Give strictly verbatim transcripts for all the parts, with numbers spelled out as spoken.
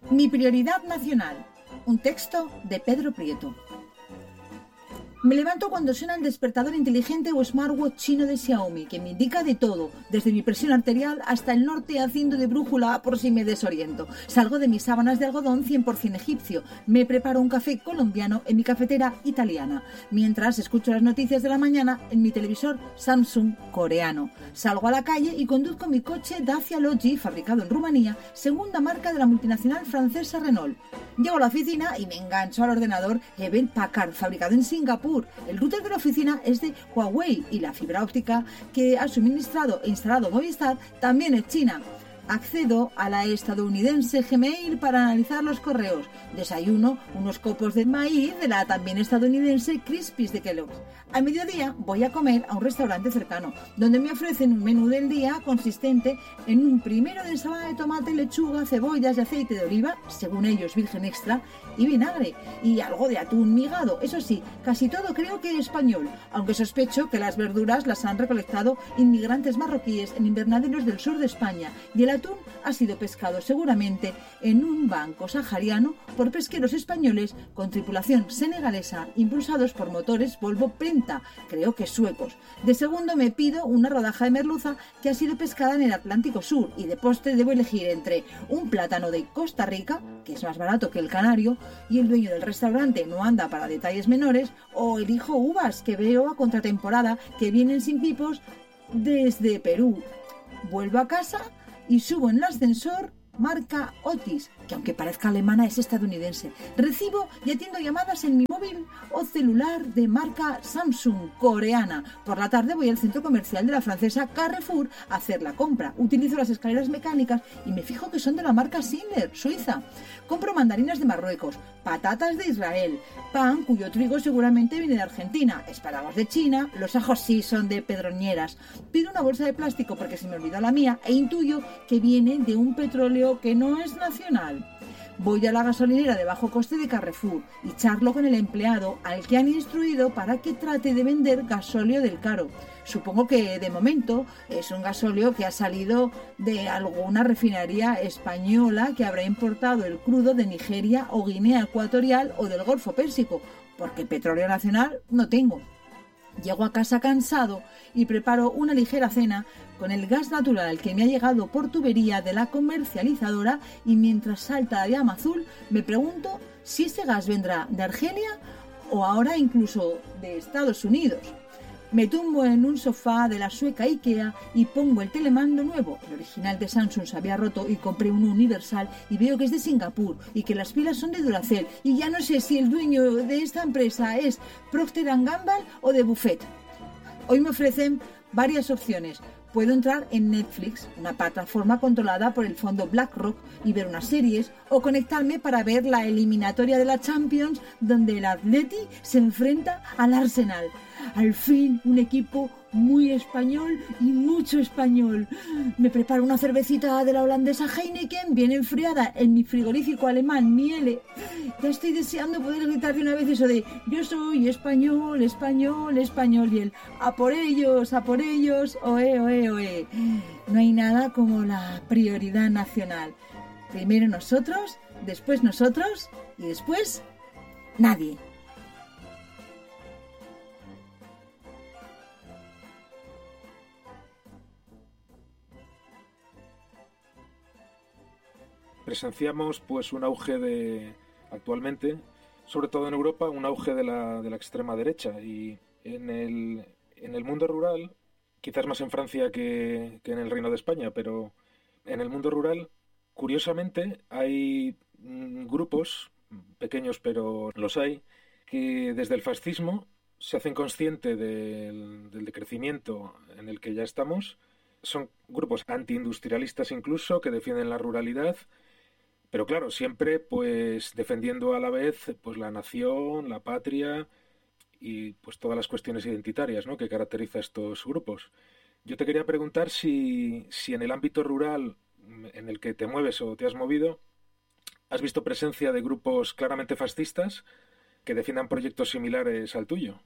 Mi prioridad nacional. Un texto de Pedro Prieto. Me levanto cuando suena el despertador inteligente o smartwatch chino de Xiaomi, que me indica de todo, desde mi presión arterial hasta el norte haciendo de brújula por si me desoriento. Salgo de mis sábanas de algodón cien por ciento egipcio, me preparo un café colombiano en mi cafetera italiana, mientras escucho las noticias de la mañana en mi televisor Samsung coreano. Salgo a la calle y conduzco mi coche Dacia Logi, fabricado en Rumanía, segunda marca de la multinacional francesa Renault. Llego a la oficina y me engancho al ordenador Event Packard, fabricado en Singapur. El router de la oficina es de Huawei y la fibra óptica que ha suministrado e instalado Movistar también es china. Accedo a la estadounidense Gmail para analizar los correos. Desayuno unos copos de maíz de la también estadounidense Crispies de Kellogg's. Al mediodía voy a comer a un restaurante cercano, donde me ofrecen un menú del día consistente en un primero de ensalada de tomate, lechuga, cebollas y aceite de oliva, según ellos virgen extra, y vinagre, y algo de atún migado. Eso sí, casi todo creo que español, aunque sospecho que las verduras las han recolectado inmigrantes marroquíes en invernaderos del sur de España, y el atún ha sido pescado seguramente en un banco sahariano por pesqueros españoles con tripulación senegalesa impulsados por motores Volvo Penta, creo que suecos. De segundo me pido una rodaja de merluza que ha sido pescada en el Atlántico Sur, y de postre debo elegir entre un plátano de Costa Rica, que es más barato que el canario, y el dueño del restaurante no anda para detalles menores, o elijo uvas que veo a contratemporada que vienen sin pipos desde Perú. Vuelvo a casa y subo en el ascensor marca Otis, que aunque parezca alemana es estadounidense. Recibo y atiendo llamadas en mi móvil o celular de marca Samsung coreana. Por la tarde voy al centro comercial de la francesa Carrefour a hacer la compra. Utilizo las escaleras mecánicas y me fijo que son de la marca Schindler, Suiza. Compro mandarinas de Marruecos, patatas de Israel, pan cuyo trigo seguramente viene de Argentina, espárragos de China, los ajos sí son de Pedroñeras. Pido una bolsa de plástico porque se me olvidó la mía e intuyo que viene de un petróleo que no es nacional. Voy a la gasolinera de bajo coste de Carrefour y charlo con el empleado al que han instruido para que trate de vender gasóleo del caro. Supongo que de momento es un gasóleo que ha salido de alguna refinería española que habrá importado el crudo de Nigeria o Guinea Ecuatorial o del Golfo Pérsico, porque petróleo nacional no tengo. Llego a casa cansado y preparo una ligera cena con el gas natural que me ha llegado por tubería de la comercializadora, y mientras salta la llama azul me pregunto si ese gas vendrá de Argelia o ahora incluso de Estados Unidos. Me tumbo en un sofá de la sueca IKEA y pongo el telemando nuevo. El original de Samsung se había roto y compré uno universal y veo que es de Singapur y que las pilas son de Duracell, y ya no sé si el dueño de esta empresa es Procter and Gamble o de Buffett. Hoy me ofrecen varias opciones. Puedo entrar en Netflix, una plataforma controlada por el fondo BlackRock, y ver unas series, o conectarme para ver la eliminatoria de la Champions, donde el Atleti se enfrenta al Arsenal. Al fin, un equipo muy español y mucho español. Me preparo una cervecita de la holandesa Heineken, bien enfriada, en mi frigorífico alemán Miele. Ya estoy deseando poder gritar de una vez eso de yo soy español, español, español, y el a por ellos, a por ellos, oe, oe, oe. No hay nada como la prioridad nacional. Primero nosotros, después nosotros y después nadie. Presenciamos pues un auge de, actualmente, sobre todo en Europa, un auge de la, de la extrema derecha, y en el, en el mundo rural, quizás más en Francia que, que en el Reino de España, pero en el mundo rural, curiosamente, hay mm, grupos, pequeños pero los hay, que desde el fascismo se hacen consciente del, del decrecimiento en el que ya estamos. Son grupos antiindustrialistas incluso, que defienden la ruralidad, pero claro, siempre pues defendiendo a la vez pues la nación, la patria y pues todas las cuestiones identitarias, ¿no?, que caracteriza a estos grupos. Yo te quería preguntar si, si en el ámbito rural en el que te mueves o te has movido, has visto presencia de grupos claramente fascistas que defiendan proyectos similares al tuyo.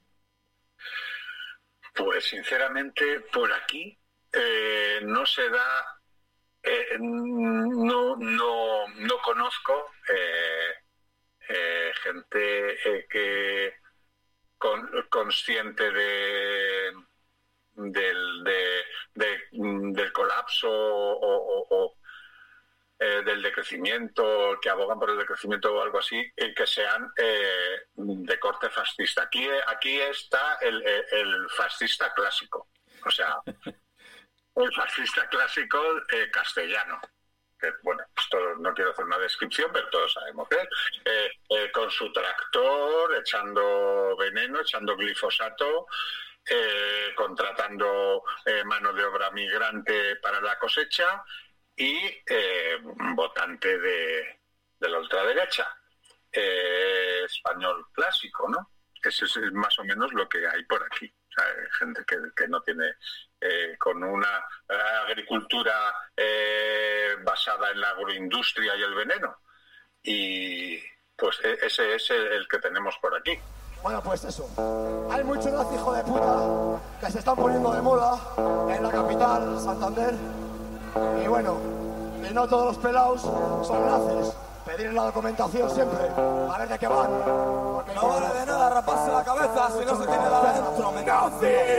Pues sinceramente por aquí eh, no se da, eh, no, no, no conozco eh, eh, gente eh, que con, consciente de del, de, de, del colapso o, o, o eh, del decrecimiento, que abogan por el decrecimiento o algo así, y que sean eh, de corte fascista. Aquí, aquí está el, el fascista clásico, o sea, el fascista clásico eh, castellano. Que, bueno, esto no quiero hacer una descripción, pero todos sabemos que eh, eh, con su tractor, echando veneno, echando glifosato, eh, contratando eh, mano de obra migrante para la cosecha y eh, votante de, de la ultraderecha, eh, español clásico, ¿no? Eso es más o menos lo que hay por aquí. O sea, hay gente que, que no tiene, eh, con una eh, agricultura eh, basada en la agroindustria y el veneno. Y pues ese es el, el que tenemos por aquí. Bueno, pues eso. Hay muchos nazis, hijo de puta, que se están poniendo de moda en la capital, Santander. Y bueno, y no todos los pelados son nazis. Pedir la documentación siempre, a ver de qué van. Porque no vale de nada raparse la cabeza si no se tiene la de dentro, me cago.